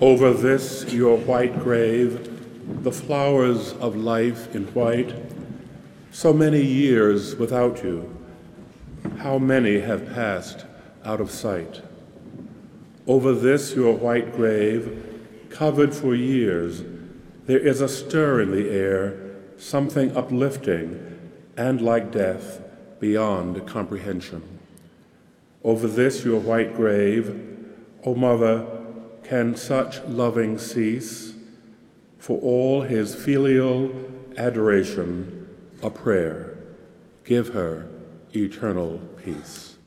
Over this your white grave, the flowers of life in white, so many years without you, how many have passed out of sight. Over this your white grave, covered for years, there is a stir in the air, something uplifting and like death beyond comprehension. Over this your white grave, O Mother, can such loving cease? For all his filial adoration, a prayer, give her eternal peace.